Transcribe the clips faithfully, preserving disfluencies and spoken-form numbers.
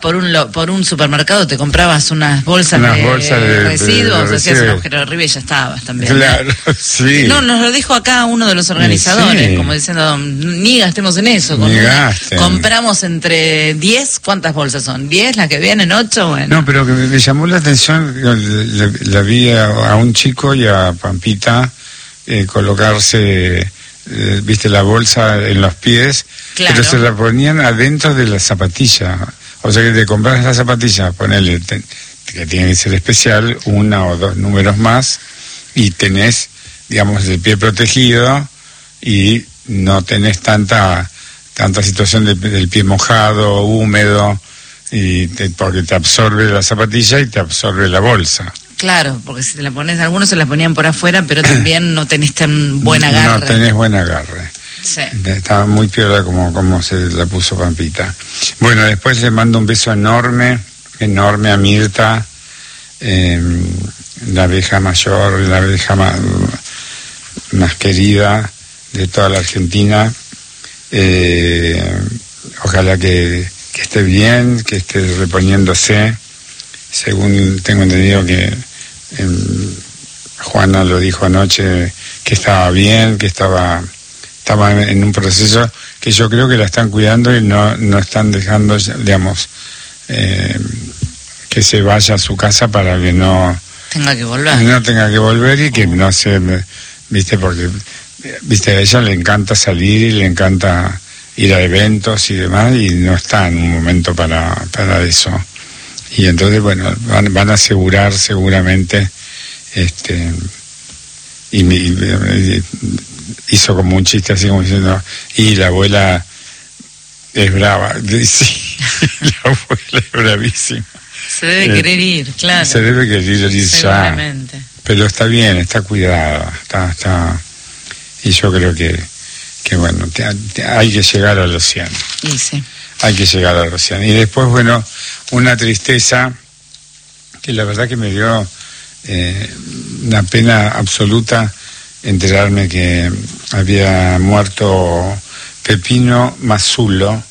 por un lo, por un supermercado te comprabas unas bolsas, unas de, bolsas de residuos, de, de hacías un residuos. agujero arriba y ya estabas también. Claro, ¿no? Sí. No, nos lo dijo acá uno de los organizadores, sí. como diciendo, ni gastemos en eso. Con Ni una, gasten. compramos entre diez, ¿cuántas bolsas son? ¿diez? ¿Las que vienen? ¿ocho? Bueno. No, pero que me, me llamó la atención, la, la vi a, a un chico y a Pampita eh, colocarse, eh, viste, la bolsa en los pies, Claro. pero se la ponían adentro de la zapatilla. O sea que te compras la zapatilla, ponele, te, que tiene que ser especial, una o dos números más, y tenés, digamos, el pie protegido y no tenés tanta tanta situación de, del pie mojado, húmedo, y te, porque te absorbe la zapatilla y te absorbe la bolsa. Claro, porque si te la pones, algunos se la ponían por afuera, pero también no tenés tan buen agarre. No tenés buen agarre. Sí. Estaba muy piola como, como se la puso Pampita. Bueno, después le mando un beso enorme, enorme a Mirta, eh, la abeja mayor, la abeja más, más querida de toda la Argentina. Eh, ojalá que, que esté bien, que esté reponiéndose. Según tengo entendido que eh, Juana lo dijo anoche, que estaba bien, que estaba... estaba en un proceso que yo creo que la están cuidando y no, no están dejando, digamos, eh, que se vaya a su casa para que no tenga que volver. No tenga que volver y que no se, viste, porque, viste, a ella le encanta salir y le encanta ir a eventos y demás y no está en un momento para, para eso. Y entonces, bueno, van, van a asegurar seguramente, este, y, y, y hizo como un chiste así como diciendo, y la abuela es brava. Sí, la abuela es bravísima. Se debe eh, querer ir, claro. Se debe querer ir ya. Pero está bien, está cuidada, está, está, y yo creo que, que bueno, te, te, hay que llegar a los cien. Y sí. Hay que llegar a los cien. Y después, bueno, una tristeza que la verdad que me dio eh, una pena absoluta enterarme que había muerto Pepino Mazzulo,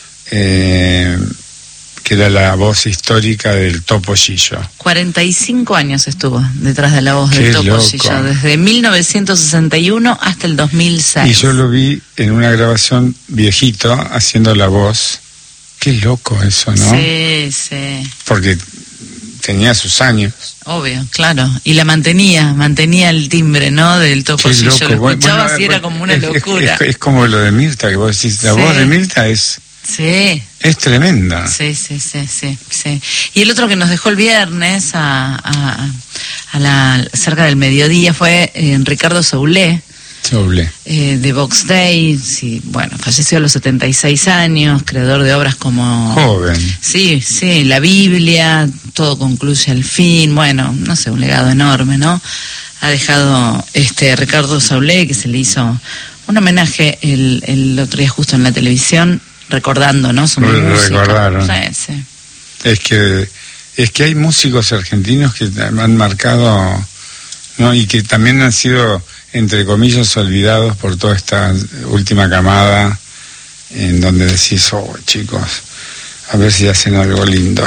eh, que era la voz histórica del Topo Gillo. cuarenta y cinco años estuvo detrás de la voz Qué del Topo loco. Gillo, desde mil novecientos sesenta y uno hasta el dos mil seis. Y yo lo vi en una grabación viejito haciendo la voz. Qué loco eso, ¿no? Sí, sí. Porque tenía sus años. Obvio, claro. Y la mantenía, mantenía el timbre, ¿no? Del Topo Gillo. Lo escuchabas bueno, y era como una es, locura. Es, es, es como lo de Mirta, que vos decís, la sí. voz de Mirta es... Sí. Es tremenda. Sí, sí, sí, sí, sí. Y el otro que nos dejó el viernes a, a, a la cerca del mediodía fue eh, Ricardo Soule. Soule. Eh, de Vox Day, sí, bueno, falleció a los setenta y seis años, creador de obras como... Joven. Sí, sí, la Biblia, todo concluye al fin, bueno, no sé, un legado enorme, ¿no? Ha dejado este Ricardo Soule, que se le hizo un homenaje el, el otro día justo en la televisión, recordando, ¿no? Su música. Recordaron. Sí, sí. Es que, es que hay músicos argentinos que han marcado, ¿no? Y que también han sido, entre comillas, olvidados por toda esta última camada, en donde decís, oh, chicos, a ver si hacen algo lindo.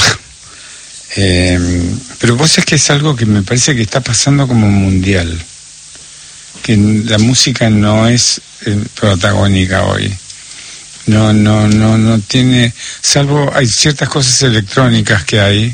Eh, pero vos es que es algo que me parece que está pasando como mundial, que la música no es eh, protagónica hoy. No, no, no, no tiene, salvo hay ciertas cosas electrónicas que hay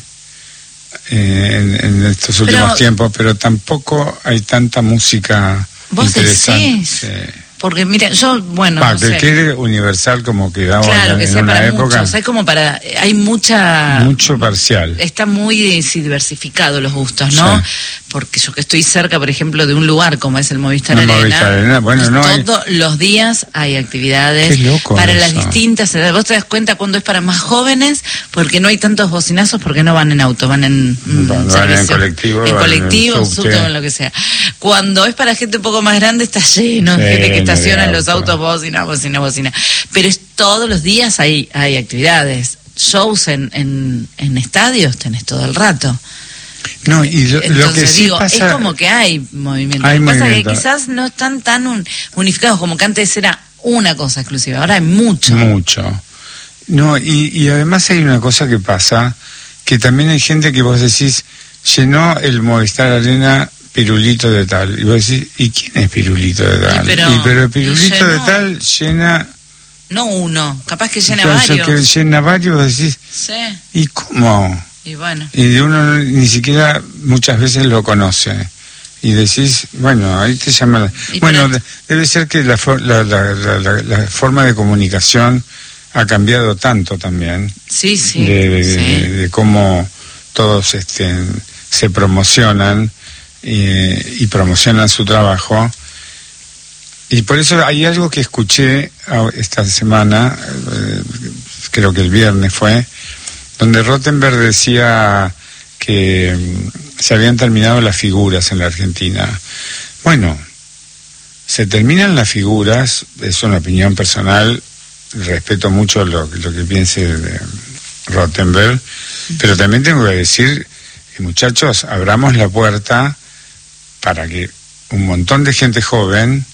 eh, en, en estos últimos pero, tiempos, pero tampoco hay tanta música ¿vos interesante. Decís? Sí. Porque mira, yo, bueno, pa, no que sé. quede universal como quedaba claro, en, que en sea una para época. Muchos. Hay como para, hay mucha... Mucho parcial. Está muy diversificado los gustos, ¿no? Sí. Porque yo que estoy cerca, por ejemplo, de un lugar como es el Movistar no, Arena, Movistar Arena. Bueno, no todos hay... los días hay actividades Qué loco para eso. Las distintas edades. Vos te das cuenta cuando es para más jóvenes, porque no hay tantos bocinazos, porque no van en auto, van en mm, van, van en colectivo, en van colectivo, en subte, en lo que sea. Cuando es para gente un poco más grande, está lleno de sí, gente que estaciona en los autos, bocina, bocina, bocina. Pero es todos los días hay, hay actividades. Shows en, en, en estadios tenés todo el rato. No, y lo, Entonces, lo que sí digo, pasa... es como que hay movimiento. Hay lo que pasa movimiento. es que quizás no están tan un, unificados como que antes era una cosa exclusiva. Ahora hay mucho. Mucho. No, y, y además hay una cosa que pasa, que también hay gente que vos decís, llenó el Movistar Arena Pirulito de tal, y vos decís, ¿y quién es Pirulito de tal? Y pero, y pero Pirulito llenó, de tal llena... No uno, capaz que llena Entonces, varios. que llena varios, vos decís, Sí. ¿y cómo? Y bueno. Y uno ni siquiera muchas veces lo conoce. Y decís, bueno, ahí te llama... Y Bueno, pero... debe ser que la, for la, la, la, la, la forma de comunicación ha cambiado tanto también. Sí, sí. De, de, sí. de, de cómo todos este, se promocionan y, y promocionan su trabajo. Y por eso hay algo que escuché esta semana, eh, creo que el viernes fue, donde Rottenberg decía que se habían terminado las figuras en la Argentina. Bueno, se terminan las figuras, es una opinión personal, respeto mucho lo, lo que piense de Rottenberg, pero también tengo que decir, muchachos, abramos la puerta para que un montón de gente joven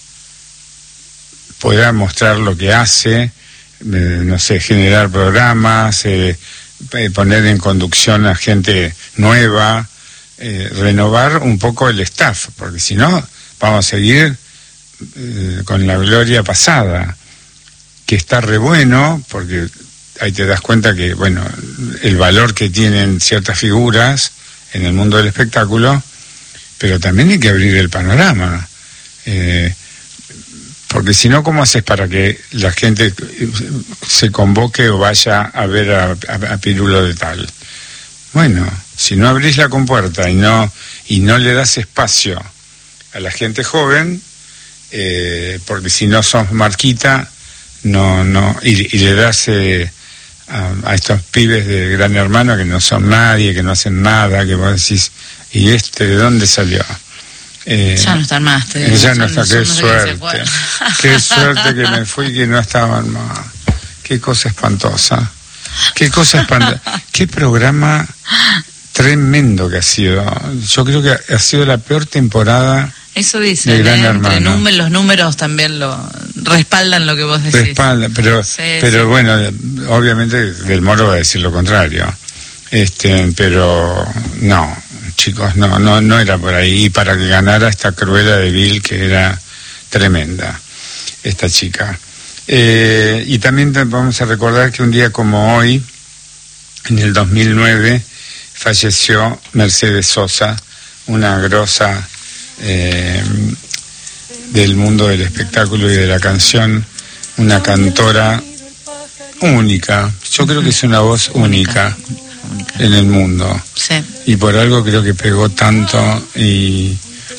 pueda mostrar lo que hace, eh, no sé, generar programas, eh, poner en conducción a gente nueva, eh, renovar un poco el staff, porque si no vamos a seguir eh, con la gloria pasada, que está re bueno, porque ahí te das cuenta que, bueno, el valor que tienen ciertas figuras en el mundo del espectáculo, pero también hay que abrir el panorama, eh, porque si no, ¿cómo haces para que la gente se convoque o vaya a ver a, a, a Pirulo de tal? Bueno, si no abrís la compuerta y no y no le das espacio a la gente joven, eh, porque si no sos marquita, no no y, y le das eh, a, a estos pibes de Gran Hermano que no son nadie, que no hacen nada, que vos decís, ¿y este de dónde salió? Eh, ya no están más, te digo, ya no son, está, qué son suerte, qué suerte que me fui, que no estaban más. Qué cosa espantosa, qué cosa espantosa, qué programa tremendo que ha sido. Yo creo que ha sido la peor temporada. Eso dicen, de Gran ¿eh? Hermano. Número, los números también lo respaldan lo que vos decís. Respaldan, pero, sí, pero sí. Bueno, obviamente Del Moro va a decir lo contrario. Este, pero no. Chicos, no, no, no era por ahí. Y para que ganara esta Cruella de Vil, que era tremenda, esta chica. Eh, y también vamos a recordar que un día como hoy, en el dos mil nueve, falleció Mercedes Sosa, una grosa eh, del mundo del espectáculo y de la canción, una cantora única. Yo creo que es una voz única. única. En el mundo, sí. Y por algo creo que pegó tanto y,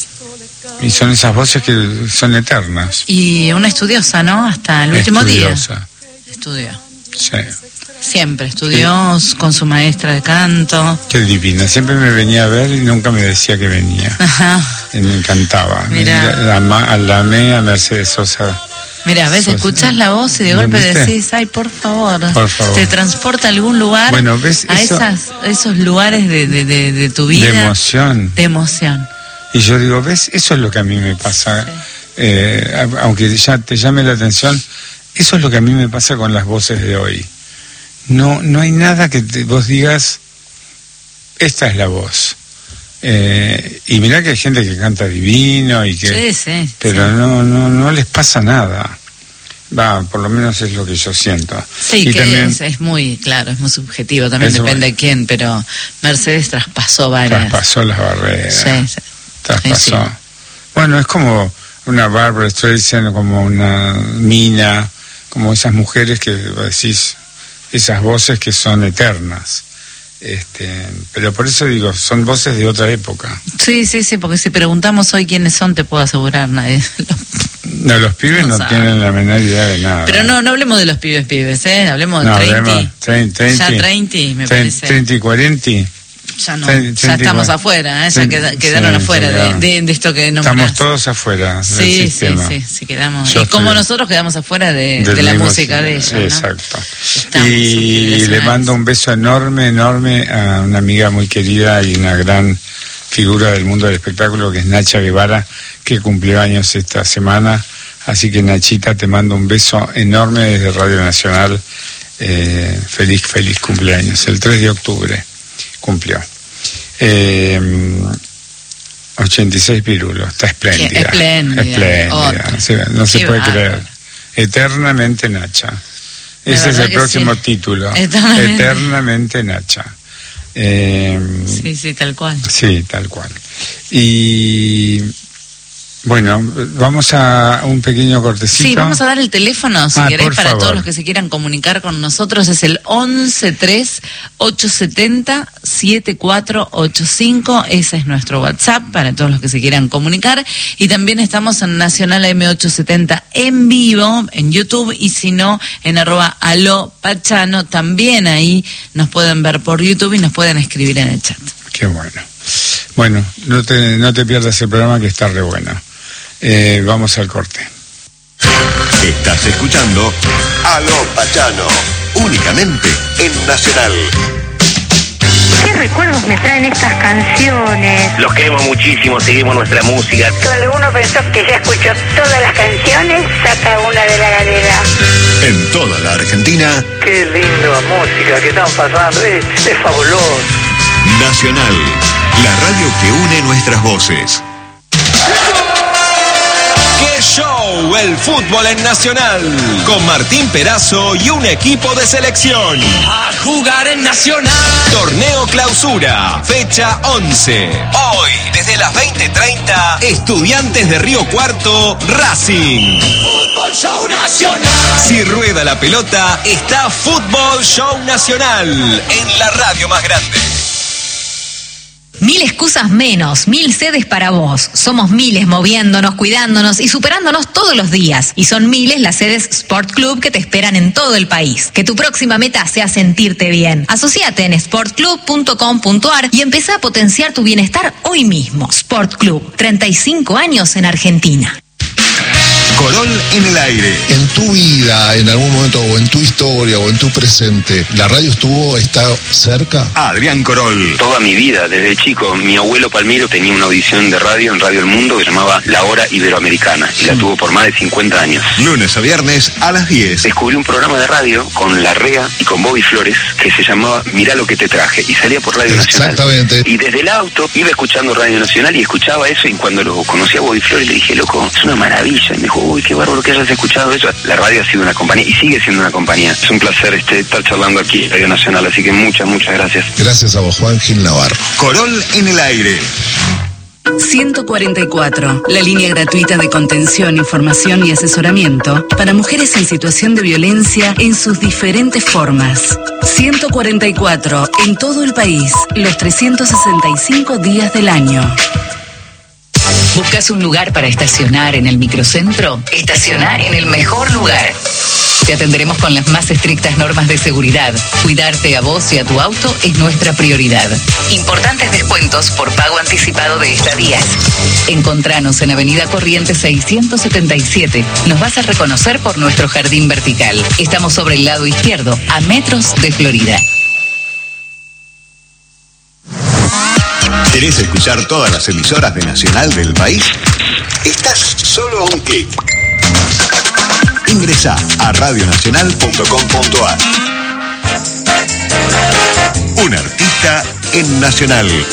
y son esas voces que son eternas. Y una estudiosa, ¿no? Hasta el último estudiosa. día. Estudió. Sí. Siempre estudió sí. Con su maestra de canto. Qué divina, siempre me venía a ver y nunca me decía que venía. Ajá. Y me encantaba. Mirá. La, la, la amé a Mercedes Sosa. Mira, a veces escuchás la voz y de golpe ¿viste? Decís, ay, por favor, por favor, te transporta a algún lugar, bueno, ¿ves? a Eso, esas, esos lugares de, de, de, de tu vida. De emoción. De emoción. Y yo digo, ¿ves? Eso es lo que a mí me pasa, sí. eh, aunque ya te llame la atención, eso es lo que a mí me pasa con las voces de hoy. No, no hay nada que te, vos digas, esta es la voz. Eh, y mirá que hay gente que canta divino y que, sí, sí, pero sí. no, no, no les pasa nada. Va, por lo menos es lo que yo siento. Sí, y que también, es, es muy, claro, es muy subjetivo, también es depende muy, de quién, pero Mercedes traspasó varias. Traspasó las barreras. Sí, sí. Traspasó. Sí, sí. Bueno, es como una Barbra Streisand, como una Mina, como esas mujeres que decís, esas voces que son eternas. Este, pero por eso digo, son voces de otra época. Sí, sí, sí, porque si preguntamos hoy quiénes son, te puedo asegurar, nadie. No, los pibes no, no tienen la menor idea de nada. Pero no, no hablemos de los pibes pibes, ¿eh? Hablemos de no, treinta. treinta. Ya treinta, me parece. treinta y cuarenta. Ya no, treinta, ya estamos treinta, afuera, ¿eh? Ya queda, quedaron sí, afuera de, de, de esto que nombrás. Estamos todos afuera sí, del sistema. Sí, sí, sí, quedamos. Yo y como estoy, nosotros quedamos afuera de, de la música de ella, ¿no? Exacto. Y le mando un beso enorme, enorme a una amiga muy querida y una gran figura del mundo del espectáculo que es Nacha Guevara, que cumplió años esta semana. Así que Nachita, te mando un beso enorme desde Radio Nacional Eh, feliz, feliz cumpleaños. El tres de octubre cumplió. Eh, ochenta y seis pirulos, está espléndida. Espléndida. Espléndida. No se, no se puede bárbaro. creer. Eternamente Nacha. La Ese es el próximo sí. título. Eternamente, Eternamente Nacha. Eh, sí, sí, tal cual. Sí, tal cual. Y bueno, vamos a un pequeño cortecito. Sí, vamos a dar el teléfono, si ah, querés, para favor. todos los que se quieran comunicar con nosotros. Es el once tres ocho siete cero siete cuatro ocho cinco. Ese es nuestro WhatsApp para todos los que se quieran comunicar. Y también estamos en Nacional A M ochocientos setenta en vivo, en YouTube, y si no, en arroba aló pachano. También ahí nos pueden ver por YouTube y nos pueden escribir en el chat. Qué bueno. Bueno, no te, no te pierdas el programa, que está re bueno. Eh, vamos al corte. Estás escuchando Aló Pachano, únicamente en Nacional. ¿Qué recuerdos me traen estas canciones? Los queremos muchísimo, seguimos nuestra música. Cuando uno pensó que ya escuchó todas las canciones, saca una de la galera. En toda la Argentina. Qué linda música que están pasando, es, es fabuloso. Nacional, la radio que une nuestras voces. ¡Qué show! El fútbol en Nacional. Con Martín Perazo y un equipo de selección. A jugar en Nacional. Torneo Clausura, fecha once. Hoy, desde las veinte treinta, Estudiantes de Río Cuarto, Racing. Fútbol Show Nacional. Si rueda la pelota, está Fútbol Show Nacional en la radio más grande. Mil excusas menos, mil sedes para vos. Somos miles moviéndonos, cuidándonos y superándonos todos los días. Y son miles las sedes Sport Club que te esperan en todo el país. Que tu próxima meta sea sentirte bien. Asociate en sport club punto com punto a r y empezá a potenciar tu bienestar hoy mismo. Sport Club, treinta y cinco años en Argentina. Corol en el aire. En tu vida, en algún momento, o en tu historia, o en tu presente, ¿la radio estuvo, está cerca? Adrián Corol. Toda mi vida, desde chico, mi abuelo Palmiro tenía una audición de radio en Radio El Mundo que se llamaba La Hora Iberoamericana y la tuvo por más de cincuenta años. Lunes a viernes a las diez. Descubrí un programa de radio con Larrea y con Bobby Flores que se llamaba Mirá lo que te traje y salía por Radio Nacional. Exactamente. Y desde el auto iba escuchando Radio Nacional y escuchaba eso, y cuando lo conocí a Bobby Flores le dije, loco, es una maravilla. Y me dijo, uy, qué bárbaro que hayas escuchado eso. La radio ha sido una compañía y sigue siendo una compañía. Es un placer este, estar charlando aquí en Radio Nacional, así que muchas, muchas gracias. Gracias a vos, Juan Gil Navarro. Corol en el aire. ciento cuarenta y cuatro, la línea gratuita de contención, información y asesoramiento para mujeres en situación de violencia en sus diferentes formas. ciento cuarenta y cuatro, en todo el país, los trescientos sesenta y cinco días del año. ¿Buscas un lugar para estacionar en el microcentro? Estacionar en el mejor lugar. Te atenderemos con las más estrictas normas de seguridad. Cuidarte a vos y a tu auto es nuestra prioridad. Importantes descuentos por pago anticipado de estadías. Encontranos en Avenida Corrientes seiscientos setenta y siete. Nos vas a reconocer por nuestro jardín vertical. Estamos sobre el lado izquierdo, a metros de Florida. ¿Querés escuchar todas las emisoras de Nacional del país? Estás solo a un clic. Ingresá a radio nacional punto com punto a r. Un artista en Nacional.